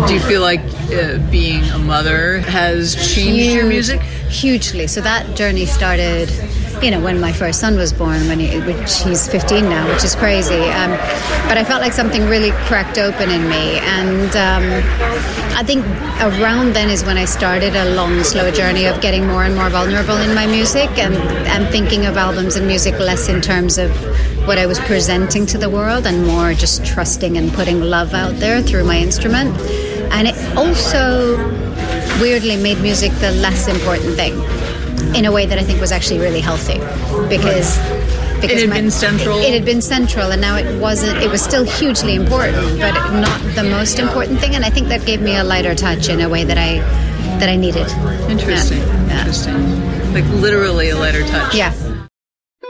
Do you feel like being a mother has changed your music? Hugely. So that journey started, when my first son was born, which he's 15 now, which is crazy. But I felt like something really cracked open in me. And I think around then is when I started a long, slow journey of getting more and more vulnerable in my music and thinking of albums and music less in terms of what I was presenting to the world and more just trusting and putting love out there through my instrument. And it also weirdly made music the less important thing in a way that I think was actually really healthy because it had been central. It had been central, and now it wasn't. It was still hugely important, but not the most important thing. And I think that gave me a lighter touch in a way that I needed. Interesting. Interesting. Like literally a lighter touch. Yeah.